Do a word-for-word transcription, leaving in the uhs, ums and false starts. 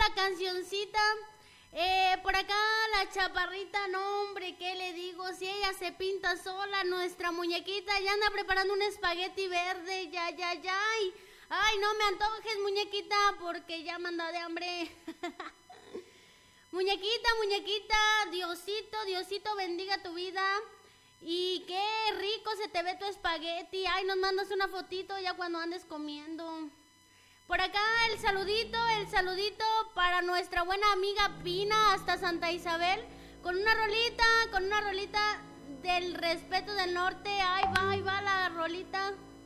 la cancioncita. Eh, por acá la chaparrita, no hombre, ¿qué le digo? Si ella se pinta sola, nuestra muñequita ya anda preparando un espagueti verde, ya, ya, ya. Ay, ay, no me antojes, muñequita, porque ya me anda de hambre. Muñequita, muñequita, Diosito, Diosito bendiga tu vida. Y qué rico se te ve tu espagueti. Ay, nos mandas una fotito ya cuando andes comiendo. Por acá el saludito, el saludito para nuestra buena amiga Pina hasta Santa Isabel. Con una rolita, con una rolita del Respeto del Norte. Ahí va, ahí va la rolita.